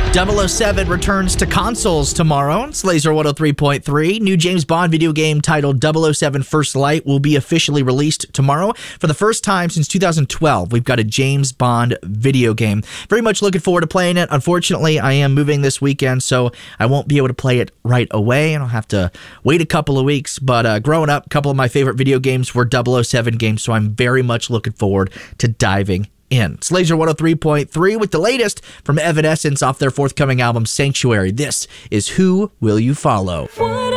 007 returns to consoles tomorrow. It's Laser 103.3. New James Bond video game titled 007 First Light will be officially released tomorrow. For the first time since 2012, we've got a James Bond video game. Very much looking forward to playing it. Unfortunately, I am moving this weekend, so I won't be able to play it right away, and I'll have to wait a couple of weeks. But growing up, a couple of my favorite video games were 007 games, so I'm very much looking forward to diving in. It's Laser 103.3 with the latest from Evanescence off their forthcoming album Sanctuary. This is Who Will You Follow?